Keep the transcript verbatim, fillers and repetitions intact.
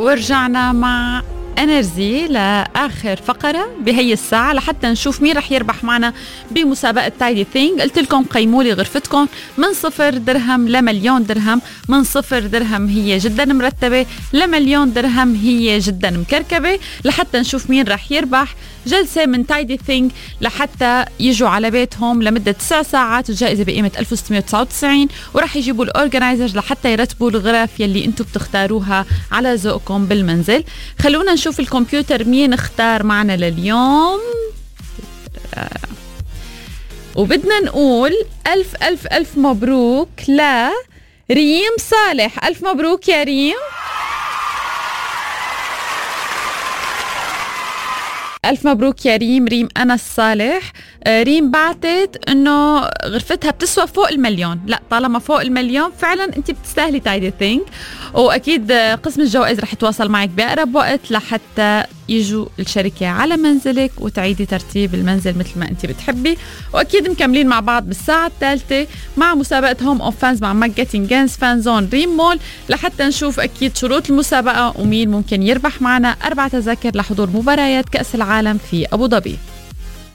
ورجعنا مع انرجي لاخر فقره بهي الساعه لحتى نشوف مين رح يربح معنا بمسابقه تايدي ثينج. قلت لكم قيموا لي غرفتكم من صفر درهم لمليون درهم. من صفر درهم هي جدا مرتبه لمليون درهم هي جدا مكركبه، لحتى نشوف مين رح يربح جلسه من تايدي ثينج لحتى يجوا على بيتهم لمده تسع ساعات، الجائزه بقيمه ألف وستمية وتسعة وتسعين، ورح يجيبوا الاورجنايزرز لحتى يرتبوا الغرف يلي انتم بتختاروها على ذوقكم بالمنزل. خلونا نشوف الكمبيوتر مين اختار معنا لليوم. وبدنا نقول ألف ألف ألف مبروك لريم صالح. ألف مبروك يا ريم. ألف مبروك يا ريم. ريم أنس صالح. ريم بعتت إنه غرفتها بتسوى فوق المليون. لا، طالما فوق المليون فعلا أنت بتستاهلي تايدي ثينج، وأكيد قسم الجوائز رح يتواصل معك بأقرب وقت لحتى يجوا الشركة على منزلك وتعيدي ترتيب المنزل مثل ما أنت بتحبي. وأكيد مكملين مع بعض بالساعة الثالثة مع مسابقة هوم أوف فانز مع ماركتينج جانز فان زون ريم مول، لحتى نشوف أكيد شروط المسابقة ومين ممكن يربح معنا أربع تذاكر لحضور مباريات كأس العالم في أبو ظبي.